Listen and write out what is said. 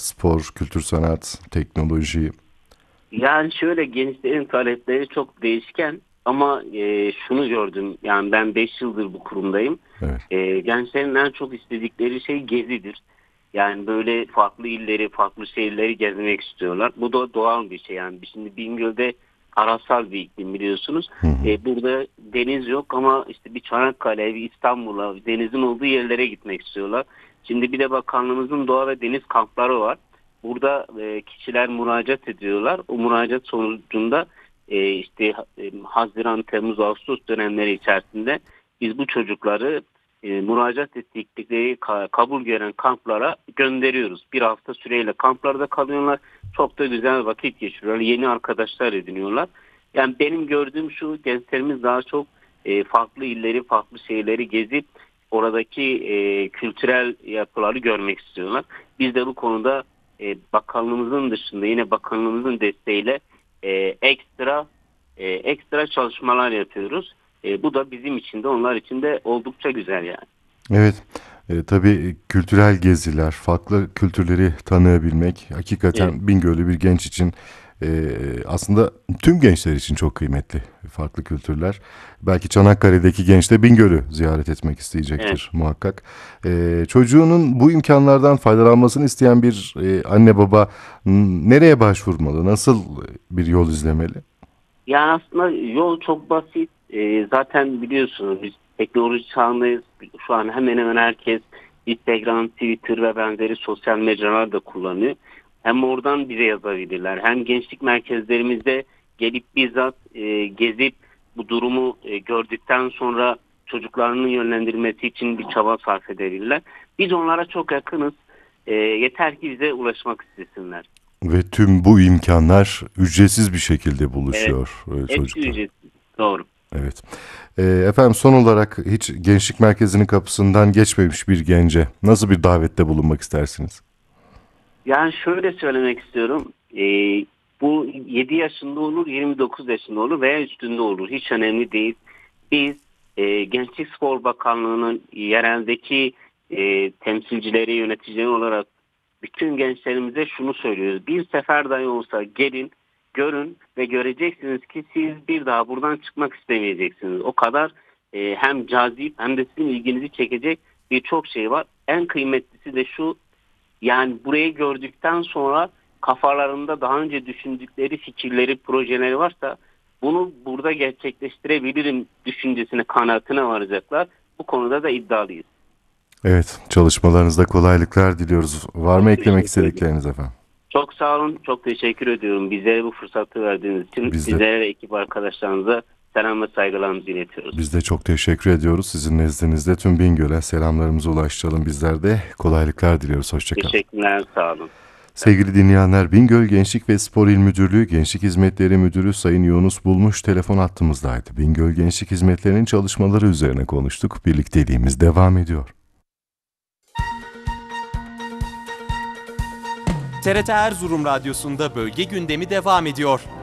spor, kültür sanat, teknoloji. Yani şöyle gençlerin talepleri çok değişken ama şunu gördüm. Yani ben 5 yıldır bu kurumdayım. Evet. Gençlerin en çok istedikleri şey gezidir. Yani böyle farklı illeri, farklı şehirleri gezmek istiyorlar. Bu da doğal bir şey yani. Şimdi Bingöl'de karasal bir iklim biliyorsunuz. Hı hı. Burada deniz yok ama işte bir Çanakkale, bir İstanbul'a, denizin olduğu yerlere gitmek istiyorlar. Şimdi bir de bakanlığımızın doğa ve deniz kampları var. Burada kişiler müracaat ediyorlar. O müracaat sonucunda işte Haziran, Temmuz, Ağustos dönemleri içerisinde biz bu çocukları müracaat ettikleri kabul gören kamplara gönderiyoruz. Bir hafta süreyle kamplarda kalıyorlar. Çok da güzel vakit geçiriyorlar. Yeni arkadaşlar ediniyorlar. Yani benim gördüğüm şu gençlerimiz daha çok farklı illeri, farklı şehirleri gezip oradaki kültürel yapıları görmek istiyorlar. Biz de bu konuda bakanlığımızın dışında yine bakanlığımızın desteğiyle e, ekstra ekstra çalışmalar yapıyoruz. Bu da bizim için de onlar için de oldukça güzel yani. Evet, tabii kültürel geziler, farklı kültürleri tanıyabilmek Evet, hakikaten Bingöl'lü bir genç için aslında tüm gençler için çok kıymetli farklı kültürler. Belki Çanakkale'deki genç de Bingöl'ü ziyaret etmek evet. isteyecektir muhakkak. Çocuğunun bu imkanlardan faydalanmasını isteyen bir anne baba nereye başvurmalı, nasıl bir yol izlemeli? Yani aslında yol çok basit. Zaten biliyorsunuz biz teknoloji çağındayız. Şu an hemen hemen herkes Instagram, Twitter ve benzeri sosyal mecralar da kullanıyor. Hem oradan bize yazabilirler. Hem gençlik merkezlerimizde gelip bizzat gezip bu durumu gördükten sonra çocuklarının yönlendirmesi için bir çaba sarf edebilirler. Biz onlara çok yakınız. Yeter ki bize ulaşmak istesinler. Ve tüm bu imkanlar ücretsiz bir şekilde Evet, buluşuyor hepsi çocuklar. ücretsiz. Doğru. Evet. Efendim son olarak hiç gençlik merkezinin kapısından geçmemiş bir gence nasıl bir davette bulunmak istersiniz? Yani şöyle söylemek istiyorum. Bu 7 yaşında olur, 29 yaşında olur veya üstünde olur. Hiç önemli değil. Biz Gençlik Spor Bakanlığı'nın yereldeki temsilcileri, yöneticileri olarak bütün gençlerimize şunu söylüyoruz. Bir sefer dahi olsa gelin, görün ve göreceksiniz ki siz bir daha buradan çıkmak istemeyeceksiniz. O kadar hem cazip hem de sizin ilginizi çekecek birçok şey var. En kıymetlisi de şu. Yani burayı gördükten sonra kafalarında daha önce düşündükleri fikirleri, projeleri varsa bunu burada gerçekleştirebilirim düşüncesine, kanaatine varacaklar. Bu konuda da iddialıyız. Evet, çalışmalarınızda kolaylıklar diliyoruz. Var mı Çok eklemek teşekkür ederim. istedikleriniz efendim? Çok sağ olun, çok teşekkür ediyorum. Bizlere bu fırsatı verdiğiniz için Biz de sizlere ve ekip arkadaşlarınıza selam ve saygılarımızı iletiyoruz. biz de çok teşekkür ediyoruz. Sizin nezdinizde tüm Bingöl'e selamlarımızı ulaştıralım. Bizler de kolaylıklar diliyoruz. Hoşçakalın. Teşekkürler, sağ olun. Sevgili dinleyenler, Bingöl Gençlik ve Spor İl Müdürlüğü Gençlik Hizmetleri Müdürü Sayın Yunus Bulmuş telefon hattımızdaydı. Bingöl Gençlik Hizmetleri'nin çalışmaları üzerine konuştuk. Birlikteliğimiz devam ediyor. TRT Erzurum Radyosu'nda bölge gündemi devam ediyor.